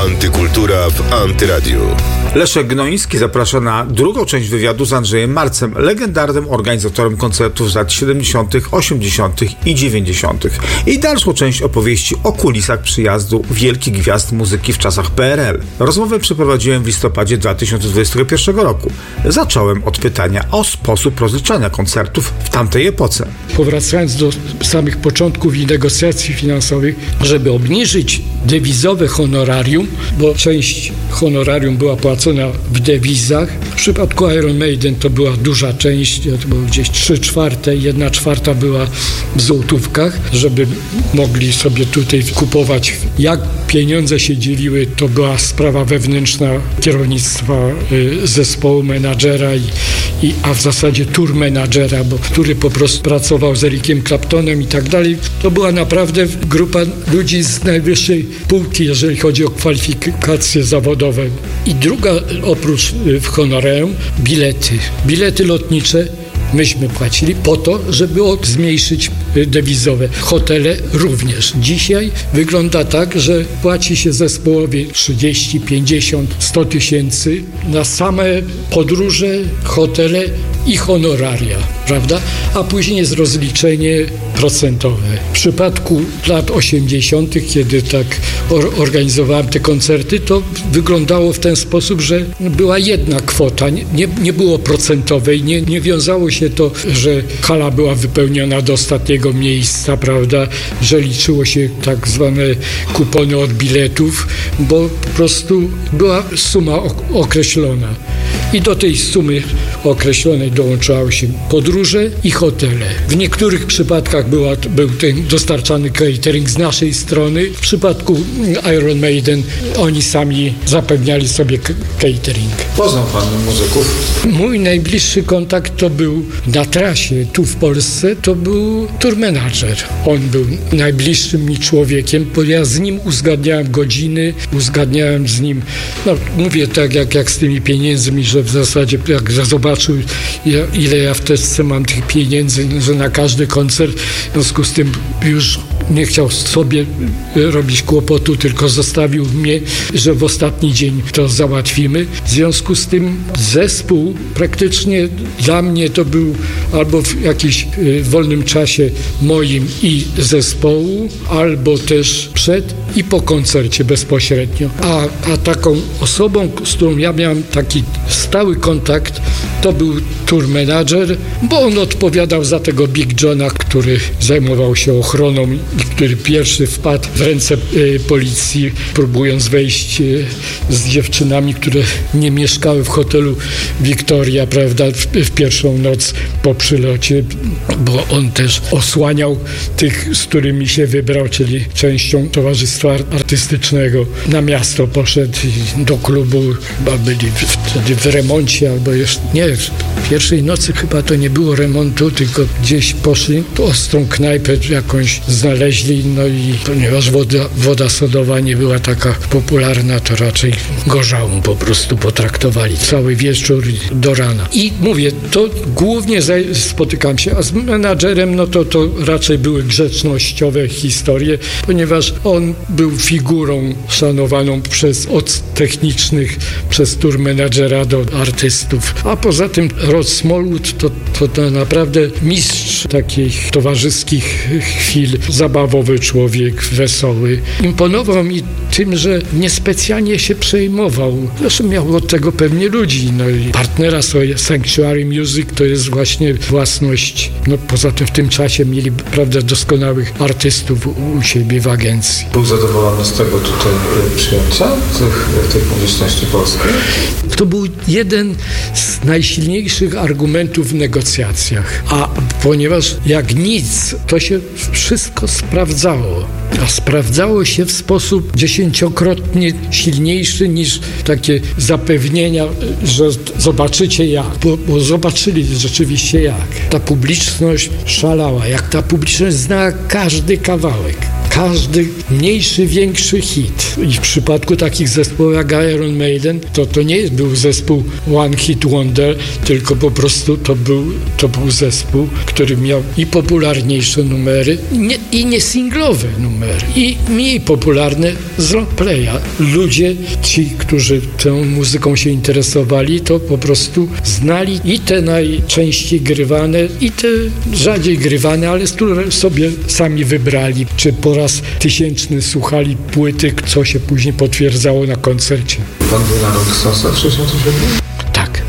Antykultura w Antyradiu. Leszek Gnoiński zaprasza na drugą część wywiadu z Andrzejem Marcem, legendarnym organizatorem koncertów z lat 70., 80. i 90. I dalszą część opowieści o kulisach przyjazdu wielkich gwiazd muzyki w czasach PRL. Rozmowę przeprowadziłem w listopadzie 2021 roku. Zacząłem od pytania o sposób rozliczania koncertów w tamtej epoce. Powracając do samych początków i negocjacji finansowych, żeby obniżyć dewizowe honorarium, bo część honorarium była płacona w dewizach. W przypadku Iron Maiden to była duża część, to było gdzieś 3/4, 1/4 była w złotówkach, żeby mogli sobie tutaj kupować. Jak pieniądze się dzieliły, to była sprawa wewnętrzna kierownictwa zespołu, menadżera a w zasadzie tour menadżera, który po prostu pracował z Ericiem Claptonem i tak dalej. To była naprawdę grupa ludzi z najwyższej półki, jeżeli chodzi o kwalifikacje zawodowe. I druga, oprócz honorarium, bilety lotnicze myśmy płacili po to, żeby zmniejszyć dewizowe. Hotele również. Dzisiaj wygląda tak, że płaci się zespołowi 30, 50, 100 tysięcy na same podróże, hotele i honoraria, prawda? A później jest rozliczenie procentowe. W przypadku lat 80., kiedy tak organizowałem te koncerty, to wyglądało w ten sposób, że była jedna kwota, nie było procentowej, nie wiązało się to, że hala była wypełniona do ostatniego miejsca, prawda, że liczyło się tak zwane kupony od biletów, bo po prostu była suma określona. I do tej sumy określonej dołączały się podróże i hotele. W niektórych przypadkach był ten dostarczany catering z naszej strony. W przypadku Iron Maiden oni sami zapewniali sobie catering. Poznał pan muzyków? Mój najbliższy kontakt to był na trasie tu w Polsce, to był tour manager. On był najbliższym mi człowiekiem, bo ja z nim uzgadniałem godziny, uzgadniałem z nim, mówię tak jak z tymi pieniędzmi, że w zasadzie jak zobaczył, ile ja w teczce mam tych pieniędzy, że na każdy koncert, w związku z tym już nie chciał sobie robić kłopotu, tylko zostawił mnie, że w ostatni dzień to załatwimy. W związku z tym zespół praktycznie dla mnie to był albo w jakimś wolnym czasie moim i zespołu, albo też przed i po koncercie bezpośrednio. A taką osobą, z którą ja miałem taki stały kontakt, to był tour manager, bo on odpowiadał za tego Big Johna, który zajmował się ochroną i który pierwszy wpadł w ręce policji, próbując wejść z dziewczynami, które nie mieszkały w hotelu Victoria, prawda, w pierwszą noc po przylocie, bo on też osłaniał tych, z którymi się wybrał, czyli częścią towarzystwa artystycznego. Na miasto poszedł do klubu, chyba byli wtedy w remoncie, albo jeszcze nie, w pierwszej nocy chyba to nie było remontu, tylko gdzieś poszli, ostrą knajpę jakąś znaleźli, no i ponieważ woda sodowa nie była taka popularna, to raczej gorzałą po prostu potraktowali cały wieczór do rana. I mówię, to głównie spotykam się, a z menadżerem, no to raczej były grzecznościowe historie, ponieważ on był figurą szanowaną od technicznych, przez tour menadżera do artystów. A poza tym Rod Smallwood to naprawdę mistrz takich towarzyskich chwil, zabawowy człowiek, wesoły. Imponował mi tym, że niespecjalnie się przejmował. Zresztą miał od tego pewnie ludzi. No i partnera swoje Sanctuary Music to jest właśnie własność. No poza tym w tym czasie mieli, prawda, doskonałych artystów u siebie w agencji. Był zadowolony z tego tutaj przyjęcia w tej publiczności polskiej? To był jeden z najsilniejszych argumentów w negocjacjach. A ponieważ jak nic, to się wszystko sprawdzało. A sprawdzało się w sposób 10-krotnie silniejszy niż takie zapewnienia, że zobaczycie jak. Bo zobaczyli rzeczywiście jak. Ta publiczność szalała. Jak ta publiczność znała każdy kawałek. każdy mniejszy, większy hit. I w przypadku takich zespołów jak Iron Maiden, to nie był zespół One Hit Wonder, tylko po prostu to był zespół, który miał i popularniejsze numery, i nie singlowe numery, i mniej popularne z longplaya. Ludzie, ci, którzy tą muzyką się interesowali, to po prostu znali i te najczęściej grywane, i te rzadziej grywane, ale które sobie sami wybrali, czy po raz 1000 słuchali płyty, co się później potwierdzało na koncercie. Pan był na Rolling Stonesach w 67? Tak,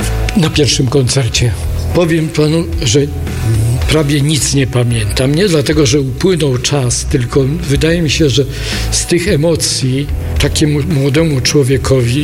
na pierwszym koncercie. Powiem panu, że prawie nic nie pamiętam. Nie dlatego, że upłynął czas, tylko wydaje mi się, że z tych emocji takiemu młodemu człowiekowi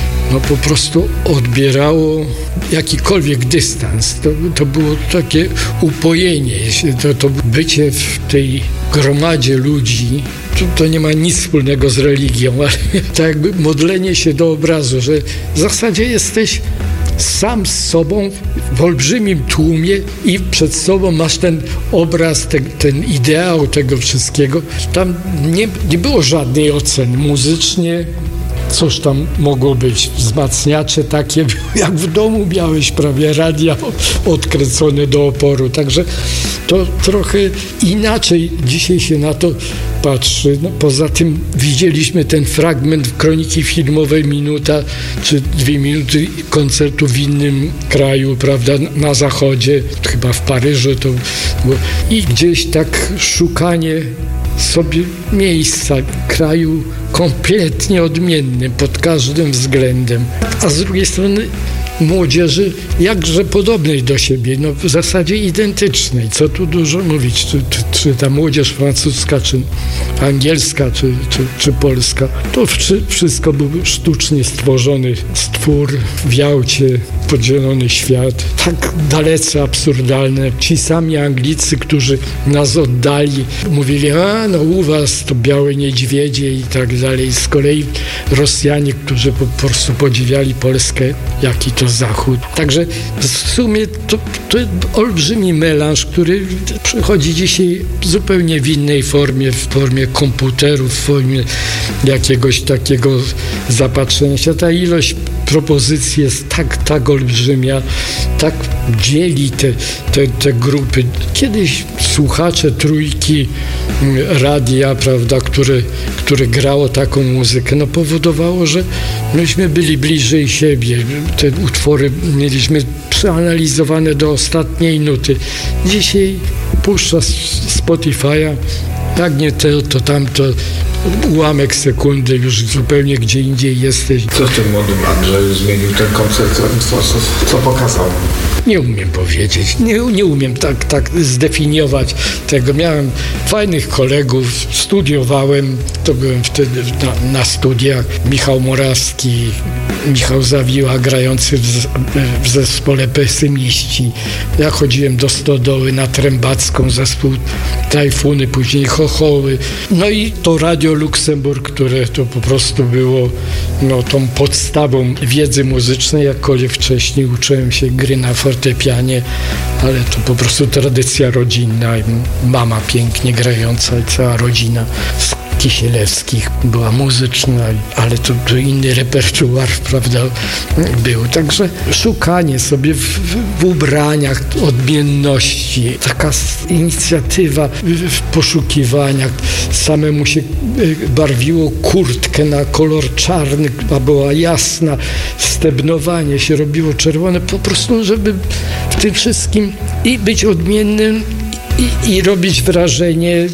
po prostu odbierało jakikolwiek dystans. To było takie upojenie. To bycie w tej gromadzie ludzi, to nie ma nic wspólnego z religią, ale tak jakby modlenie się do obrazu, że w zasadzie jesteś sam z sobą w olbrzymim tłumie i przed sobą masz ten obraz, ten ideał tego wszystkiego. Tam nie było żadnej oceny muzycznie. Cóż tam mogło być? Wzmacniacze takie, jak w domu miałeś prawie radia odkręcone do oporu. Także to trochę inaczej dzisiaj się na to patrzy. Poza tym widzieliśmy ten fragment Kroniki Filmowej, minuta czy 2 minuty koncertu w innym kraju, prawda, na zachodzie, chyba w Paryżu to było. I gdzieś tak szukanie sobie miejsca, kraju kompletnie odmiennym pod każdym względem, a z drugiej strony młodzieży jakże podobnej do siebie, w zasadzie identycznej. Co tu dużo mówić, czy ta młodzież francuska, czy angielska, czy polska. To wszystko był sztucznie stworzony stwór w Jałcie, podzielony świat, tak dalece absurdalne. Ci sami Anglicy, którzy nas oddali, mówili, u was to białe niedźwiedzie i tak dalej. Z kolei Rosjanie, którzy po prostu podziwiali Polskę, jaki to Zachód. Także w sumie to olbrzymi melanż, który przychodzi dzisiaj zupełnie w innej formie, w formie komputerów, w formie jakiegoś takiego zapatrzenia się. Ta ilość propozycji jest tak olbrzymia, tak dzieli te grupy. Kiedyś słuchacze Trójki radia, prawda, które grało taką muzykę, powodowało, że myśmy byli bliżej siebie. Te utwory mieliśmy przeanalizowane do ostatniej nuty. Dzisiaj puszcza Spotify'a, jak nie to tamto, ułamek sekundy, już zupełnie gdzie indziej jesteś. Co w tym młodym Andrzeju zmienił ten koncert? Co pokazał? Nie umiem powiedzieć. Nie umiem tak zdefiniować tego. Miałem fajnych kolegów, studiowałem, to byłem wtedy na studiach. Michał Morawski, Michał Zawiła, grający w zespole Pesymiści. Ja chodziłem do Stodoły na Trębacką, zespół Tajfuny, później Chochoły. I to Radio Luksemburg, które to po prostu było tą podstawą wiedzy muzycznej, jakkolwiek wcześniej uczyłem się gry na fortepianie, ale to po prostu tradycja rodzinna. Mama pięknie grająca i cała rodzina z Kisielewskich była muzyczna, ale to inny repertuar, prawda, był. Także szukanie sobie w ubraniach odmienności, taka inicjatywa w poszukiwaniach. Samemu się barwiło kurtkę na kolor czarny, a była jasna, stebnowanie się robiło czerwone, po prostu, żeby w tym wszystkim i być odmiennym, i robić wrażenie,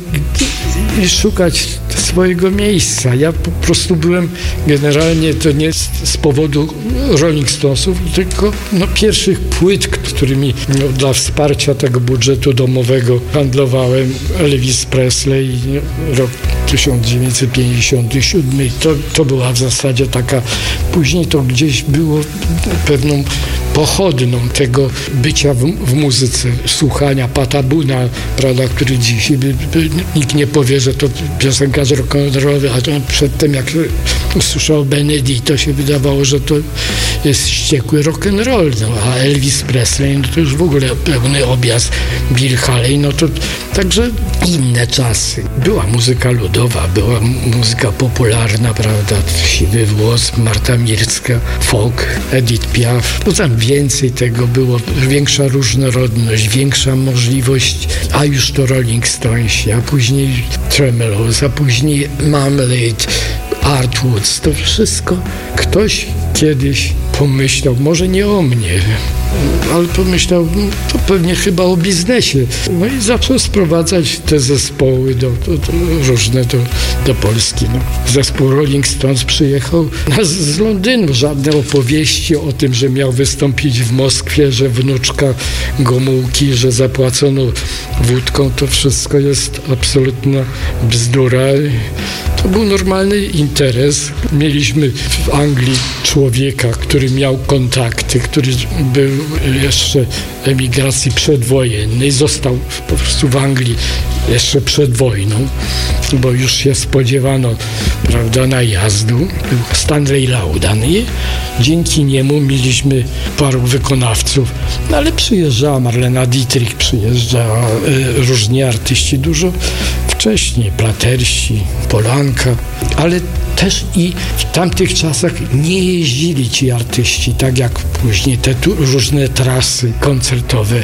i szukać swojego miejsca. Ja po prostu byłem generalnie, to nie z powodu Rolling Stonesów, tylko pierwszych płyt, którymi dla wsparcia tego budżetu domowego handlowałem. Elvis Presley, rok 1957. To była w zasadzie taka, później to gdzieś było pewną pochodną tego bycia w muzyce, słuchania Pata Boona, prawda, który dzisiaj nikt nie powie, że to piosenkarz rock'n'rollowy, a to przedtem jak usłyszał Benedict, to się wydawało, że to jest ściekły rock'n'roll, no, a Elvis Presley, no to już w ogóle pełny objazd, Bill Haley, no to także inne czasy. Była muzyka ludowa, była muzyka popularna, prawda, Siwy Włos, Marta Mirska, folk, Edith Piaf. Potem więcej tego było, większa różnorodność, większa możliwość, a już to Rolling Stones, a później Tremeloes, a później Marmalade, Art Woods, to wszystko ktoś kiedyś pomyślał, może nie o mnie, ale pomyślał, to pewnie chyba o biznesie. No i zaczął sprowadzać te zespoły różne do Polski. No. Zespół Rolling Stones przyjechał z Londynu. Żadne opowieści o tym, że miał wystąpić w Moskwie, że wnuczka Gomułki, że zapłacono wódką, to wszystko jest absolutna bzdura. To był normalny interes. Mieliśmy w Anglii człowieka, który miał kontakty, który był jeszcze w emigracji przedwojennej, został po prostu w Anglii jeszcze przed wojną, bo już się spodziewano, prawda, najazdu. Był Stanley Laudan i dzięki niemu mieliśmy paru wykonawców, no ale przyjeżdżała Marlena Dietrich, przyjeżdżała różni artyści dużo wcześniej, Platersi, Polanka, ale też i w tamtych czasach nie jeździli ci artyści, tak jak później te różne trasy koncertowe.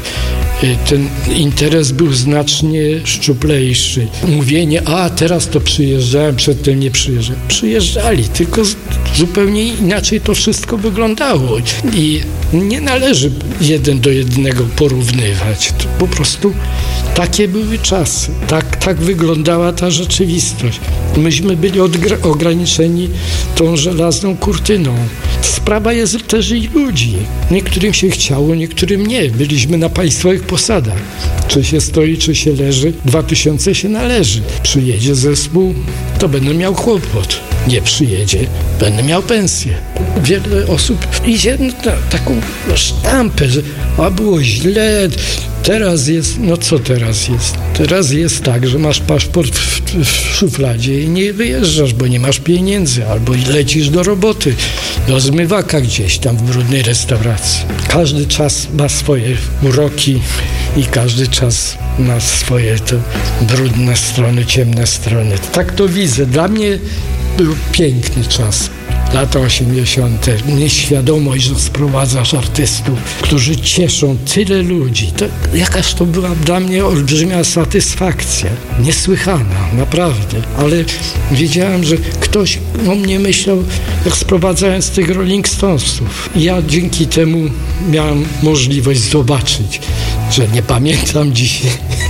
Ten interes był znacznie szczuplejszy. Mówienie, a teraz to przyjeżdżałem, przedtem nie przyjeżdżałem. Przyjeżdżali, tylko zupełnie inaczej to wszystko wyglądało. I nie należy 1 do 1 porównywać. To po prostu takie były czasy. Tak wyglądała ta rzeczywistość. Myśmy byli ograniczeni tą żelazną kurtyną. Sprawa jest też i ludzi. Niektórym się chciało, niektórym nie. Byliśmy na państwowych posadach. Czy się stoi, czy się leży. 2000 się należy. Przyjedzie zespół, to będę miał kłopot. Nie przyjedzie, będę miał pensję. Wiele osób idzie na taką sztampę, że było źle, teraz jest, no co teraz jest? Teraz jest tak, że masz paszport w szufladzie i nie wyjeżdżasz, bo nie masz pieniędzy, albo lecisz do roboty, do zmywaka gdzieś tam w brudnej restauracji. Każdy czas ma swoje uroki i każdy czas ma swoje to brudne strony, ciemne strony. Tak to widzę. Dla mnie był piękny czas. Lata 80. Nieświadomość, że sprowadzasz artystów, którzy cieszą tyle ludzi. To jakaż to była dla mnie olbrzymia satysfakcja. Niesłychana, naprawdę. Ale wiedziałem, że ktoś o mnie myślał, jak sprowadzając tych Rolling Stonesów. Ja dzięki temu miałem możliwość zobaczyć, że nie pamiętam dzisiaj.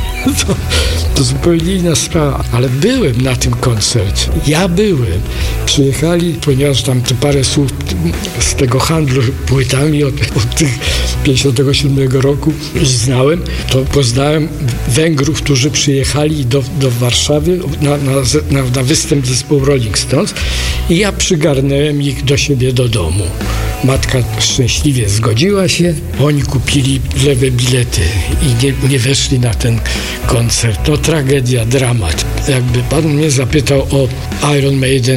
To zupełnie inna sprawa, ale byłem na tym koncercie. Ja byłem. Przyjechali, ponieważ tam parę słów z tego handlu płytami od tych 57 roku znałem, to poznałem Węgrów, którzy przyjechali do Warszawy na występ zespołu Rolling Stones i ja przygarnąłem ich do siebie do domu. Matka szczęśliwie zgodziła się, oni kupili lewe bilety i nie weszli na ten koncert. To tragedia, dramat. Jakby pan mnie zapytał o Iron Maiden,